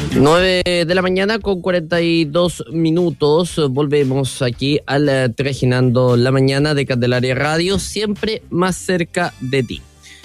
9:42 a.m. Volvemos aquí al Trajinando la Mañana de Candelaria Radio, siempre más cerca de ti.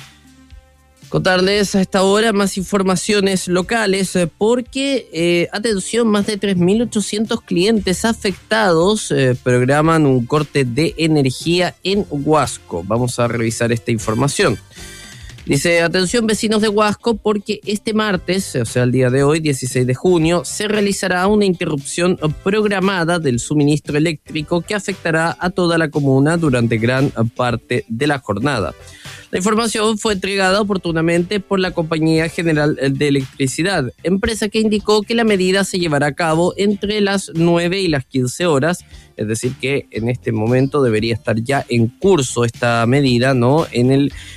Contarles a esta hora más informaciones locales porque, atención, más de 3.800 clientes afectados programan un corte de energía en Huasco. Vamos a revisar esta información. Dice, atención vecinos de Huasco, porque este martes, o sea el día de hoy, 16 de junio, se realizará una interrupción programada del suministro eléctrico que afectará a toda la comuna durante gran parte de la jornada. La información fue entregada oportunamente por la Compañía General de Electricidad, empresa que indicó que la medida se llevará a cabo entre las 9 y las 15 horas, es decir que en este momento debería estar ya en curso esta medida, ¿no? En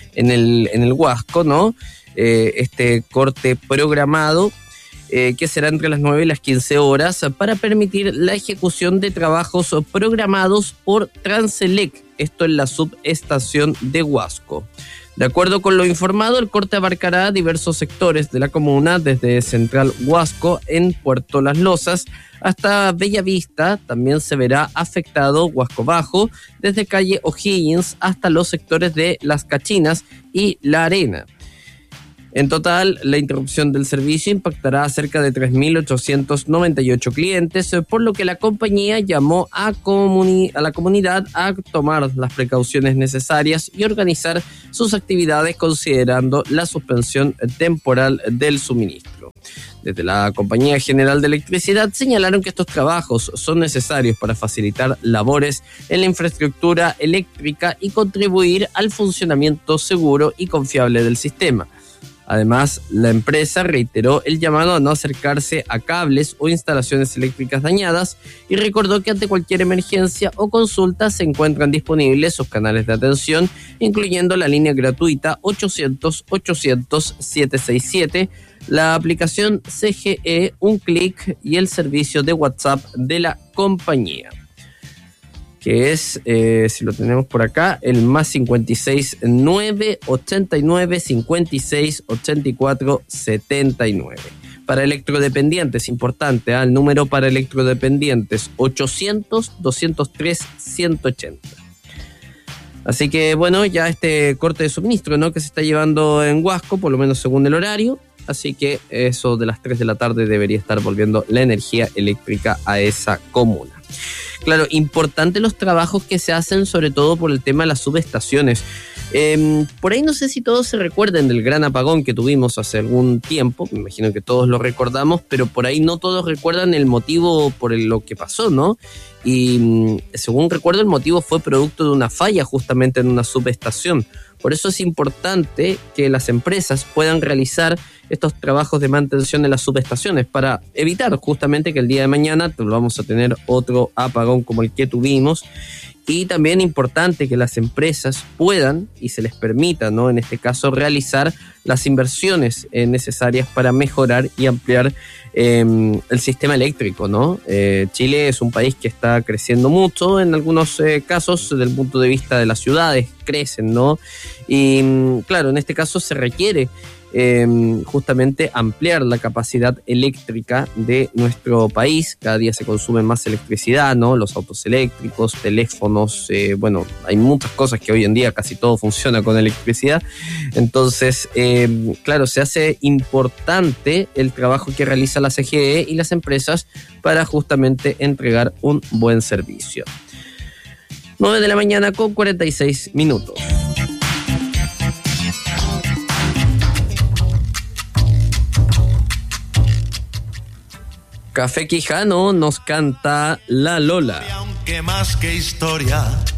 el Huasco, ¿no? Este corte programado que será entre las 9 y las 15 horas para permitir la ejecución de trabajos programados por Transelec, esto en la subestación de Huasco. De acuerdo con lo informado, el corte abarcará diversos sectores de la comuna, desde Central Huasco en Puerto Las Losas hasta Bellavista. También se verá afectado Huasco Bajo, desde calle O'Higgins hasta los sectores de Las Cachinas y La Arena. En total, la interrupción del servicio impactará a cerca de 3.898 clientes, por lo que la compañía llamó a la comunidad a tomar las precauciones necesarias y organizar sus actividades considerando la suspensión temporal del suministro. Desde la Compañía General de Electricidad señalaron que estos trabajos son necesarios para facilitar labores en la infraestructura eléctrica y contribuir al funcionamiento seguro y confiable del sistema. Además, la empresa reiteró el llamado a no acercarse a cables o instalaciones eléctricas dañadas y recordó que ante cualquier emergencia o consulta se encuentran disponibles sus canales de atención, incluyendo la línea gratuita 800-800-767, la aplicación CGE, un clic y el servicio de WhatsApp de la compañía, que es, si lo tenemos por acá, el más 56 9 89 56 84 79. Para electrodependientes, importante, el número para electrodependientes 800 203 180. Así que bueno, ya este corte de suministro, ¿no?, que se está llevando en Huasco, por lo menos según el horario. Así que eso de las 3 de la tarde debería estar volviendo la energía eléctrica a esa comuna. Claro, importante los trabajos que se hacen, sobre todo por el tema de las subestaciones. Por ahí no sé si todos se recuerdan del gran apagón que tuvimos hace algún tiempo, me imagino que todos lo recordamos, pero por ahí no todos recuerdan el motivo por lo que pasó, ¿no? Y según recuerdo, el motivo fue producto de una falla justamente en una subestación. Por eso es importante que las empresas puedan realizar estos trabajos de mantención en las subestaciones para evitar justamente que el día de mañana vamos a tener otro apagón como el que tuvimos. Y también importante que las empresas puedan y se les permita, ¿no?, en este caso, realizar las inversiones necesarias para mejorar y ampliar el sistema eléctrico, ¿no? Chile es un país que está creciendo mucho, en algunos casos, desde el punto de vista de las ciudades, crecen, ¿no? Y claro, en este caso se requiere justamente ampliar la capacidad eléctrica de nuestro país. Cada día se consume más electricidad, ¿no? Los autos eléctricos, teléfonos, bueno, hay muchas cosas que hoy en día casi todo funciona con electricidad. Entonces, claro, se hace importante el trabajo que realiza la CGE y las empresas para justamente entregar un buen servicio. 9:46 a.m. Café Quijano nos canta La Lola. Aunque más que historia